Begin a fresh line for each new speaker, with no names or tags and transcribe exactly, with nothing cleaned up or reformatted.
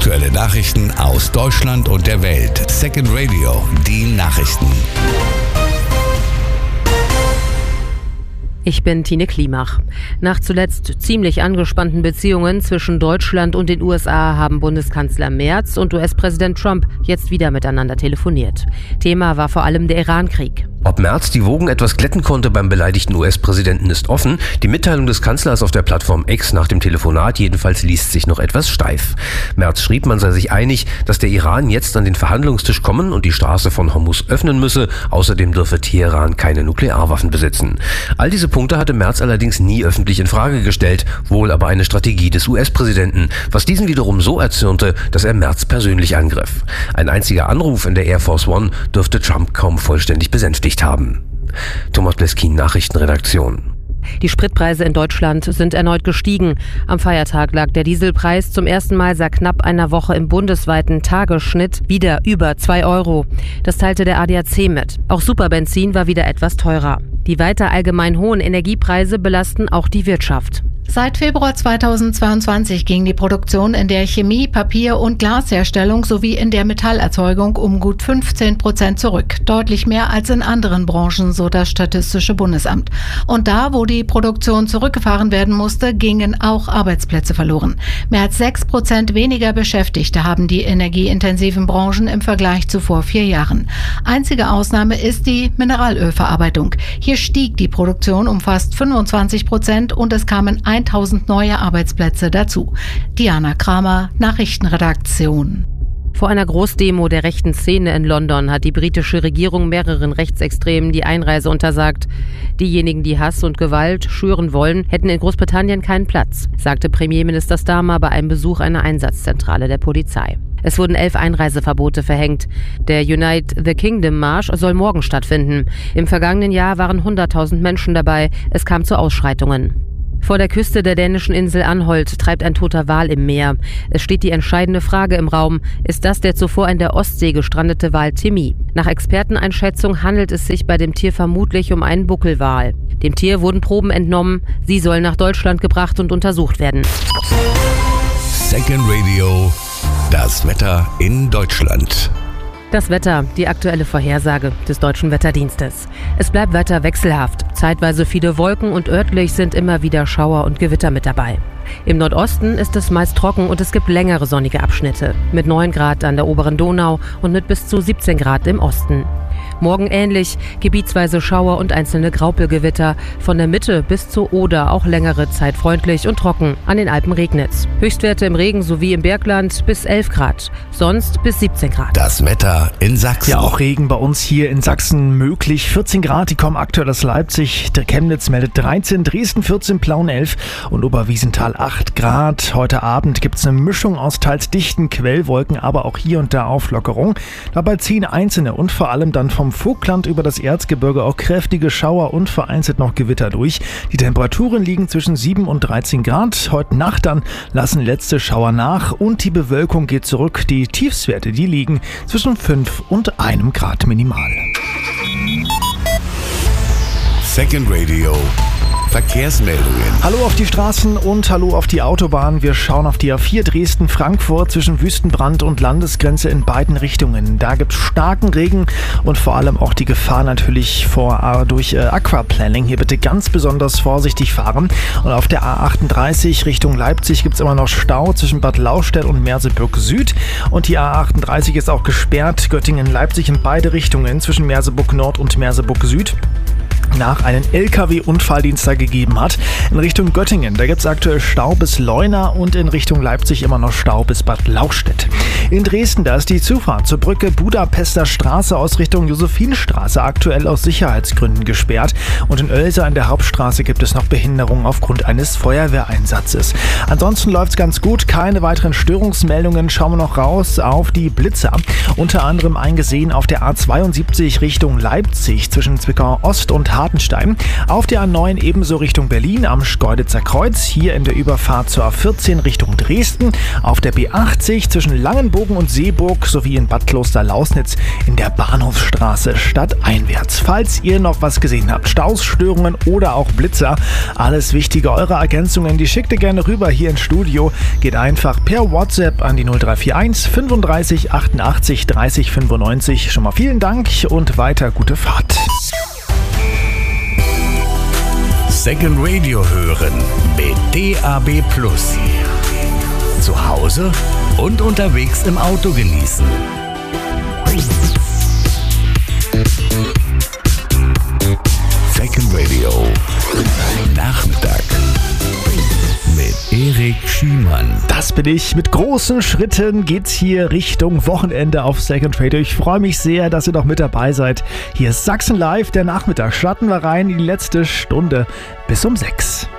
Aktuelle Nachrichten aus Deutschland und der Welt. Second Radio, die Nachrichten.
Ich bin Tine Klimach. Nach zuletzt ziemlich angespannten Beziehungen zwischen Deutschland und den U S A haben Bundeskanzler Merz und U S-Präsident Trump jetzt wieder miteinander telefoniert. Thema war vor allem der Iran-Krieg.
Ob Merz die Wogen etwas glätten konnte beim beleidigten U S-Präsidenten ist offen. Die Mitteilung des Kanzlers auf der Plattform X nach dem Telefonat jedenfalls liest sich noch etwas steif. Merz schrieb, man sei sich einig, dass der Iran jetzt an den Verhandlungstisch kommen und die Straße von Hormuz öffnen müsse. Außerdem dürfe Teheran keine Nuklearwaffen besitzen. All diese Punkte hatte Merz allerdings nie öffentlich in Frage gestellt, wohl aber eine Strategie des U S-Präsidenten, was diesen wiederum so erzürnte, dass er Merz persönlich angriff. Ein einziger Anruf in der Air Force One dürfte Trump kaum vollständig besänftigt haben. Thomas Bleskin, Nachrichtenredaktion.
Die Spritpreise in Deutschland sind erneut gestiegen. Am Feiertag lag der Dieselpreis zum ersten Mal seit knapp einer Woche im bundesweiten Tagesschnitt wieder über zwei Euro. Das teilte der A D A C mit. Auch Superbenzin war wieder etwas teurer. Die weiter allgemein hohen Energiepreise belasten auch die Wirtschaft.
Seit Februar zweitausendzweiundzwanzig ging die Produktion in der Chemie-, Papier- und Glasherstellung sowie in der Metallerzeugung um gut fünfzehn Prozent zurück. Deutlich mehr als in anderen Branchen, so das Statistische Bundesamt. Und da, wo die Produktion zurückgefahren werden musste, gingen auch Arbeitsplätze verloren. Mehr als sechs Prozent weniger Beschäftigte haben die energieintensiven Branchen im Vergleich zu vor vier Jahren. Einzige Ausnahme ist die Mineralölverarbeitung. Hier stieg die Produktion um fast fünfundzwanzig Prozent und es kamen tausend neue Arbeitsplätze dazu. Diana Kramer, Nachrichtenredaktion.
Vor einer Großdemo der rechten Szene in London hat die britische Regierung mehreren Rechtsextremen die Einreise untersagt. Diejenigen, die Hass und Gewalt schüren wollen, hätten in Großbritannien keinen Platz, sagte Premierminister Starmer bei einem Besuch einer Einsatzzentrale der Polizei. Es wurden elf Einreiseverbote verhängt. Der Unite the Kingdom Marsch soll morgen stattfinden. Im vergangenen Jahr waren hunderttausend Menschen dabei. Es kam zu Ausschreitungen. Vor der Küste der dänischen Insel Anholt treibt ein toter Wal im Meer. Es steht die entscheidende Frage im Raum: Ist das der zuvor in der Ostsee gestrandete Wal Timmy? Nach Experteneinschätzung handelt es sich bei dem Tier vermutlich um einen Buckelwal. Dem Tier wurden Proben entnommen. Sie sollen nach Deutschland gebracht und untersucht werden.
Second Radio, das Wetter in Deutschland.
Das Wetter, die aktuelle Vorhersage des Deutschen Wetterdienstes. Es bleibt weiter wechselhaft. Zeitweise viele Wolken und örtlich sind immer wieder Schauer und Gewitter mit dabei. Im Nordosten ist es meist trocken und es gibt längere sonnige Abschnitte. Mit neun Grad an der oberen Donau und mit bis zu siebzehn Grad im Osten. Morgen ähnlich, gebietsweise Schauer und einzelne Graupelgewitter. Von der Mitte bis zur Oder auch längere Zeit freundlich und trocken. An den Alpen regnet's. Höchstwerte im Regen sowie im Bergland bis elf Grad. Sonst bis siebzehn Grad.
Das Wetter in Sachsen.
Ja, auch Regen bei uns hier in Sachsen möglich. vierzehn Grad, die kommen aktuell aus Leipzig. Der Chemnitz meldet dreizehn, Dresden vierzehn, Plauen elf und Oberwiesenthal acht Grad. Heute Abend gibt's eine Mischung aus teils dichten Quellwolken, aber auch hier und da Auflockerung. Dabei ziehen einzelne und vor allem dann vom Vogtland über das Erzgebirge auch kräftige Schauer und vereinzelt noch Gewitter durch. Die Temperaturen liegen zwischen sieben und dreizehn Grad. Heute Nacht dann lassen letzte Schauer nach und die Bewölkung geht zurück. Die Tiefstwerte, die liegen zwischen fünf und einem Grad minimal.
Second Radio. Verkehrsmeldungen.
Hallo auf die Straßen und hallo auf die Autobahn. Wir schauen auf die A vier Dresden-Frankfurt zwischen Wüstenbrand und Landesgrenze in beiden Richtungen. Da gibt es starken Regen und vor allem auch die Gefahr natürlich vor durch äh, Aquaplaning. Hier bitte ganz besonders vorsichtig fahren. Und auf der A achtunddreißig Richtung Leipzig gibt es immer noch Stau zwischen Bad Lauchstädt und Merseburg Süd. Und die A achtunddreißig ist auch gesperrt. Göttingen-Leipzig in beide Richtungen zwischen Merseburg Nord und Merseburg Süd. Nach einem L K W-Unfall, den es da gegeben hat. In Richtung Göttingen, da gibt es aktuell Stau bis Leuna und in Richtung Leipzig immer noch Stau bis Bad Lauchstädt. In Dresden, da ist die Zufahrt zur Brücke Budapester Straße aus Richtung Josephinstraße aktuell aus Sicherheitsgründen gesperrt. Und in Oelsa an der Hauptstraße gibt es noch Behinderungen aufgrund eines Feuerwehreinsatzes. Ansonsten läuft es ganz gut, keine weiteren Störungsmeldungen. Schauen wir noch raus auf die Blitzer. Unter anderem eingesehen auf der A zweiundsiebzig Richtung Leipzig zwischen Zwickau Ost und Hagen Bartenstein. Auf der A neun ebenso Richtung Berlin am Schkeuditzer Kreuz, hier in der Überfahrt zur A vierzehn Richtung Dresden. Auf der B achtzig zwischen Langenbogen und Seeburg sowie in Bad Kloster-Lausnitz in der Bahnhofsstraße stadteinwärts. Falls ihr noch was gesehen habt, Staus, Störungen oder auch Blitzer, alles Wichtige, eure Ergänzungen, die schickt ihr gerne rüber hier ins Studio. Geht einfach per WhatsApp an die null drei vier eins fünfunddreißig achtundachtzig dreißig fünfundneunzig. Schon mal vielen Dank und weiter gute Fahrt.
Second Radio hören mit D A B Plus. Zu Hause und unterwegs im Auto genießen. Second Radio Nachmittag mit Erik Schiemann.
Das bin ich. Mit großen Schritten geht's hier Richtung Wochenende auf Second Radio. Ich freue mich sehr, dass ihr noch mit dabei seid. Hier ist Sachsen Live, der Nachmittag. Starten wir rein in die letzte Stunde bis um sechs.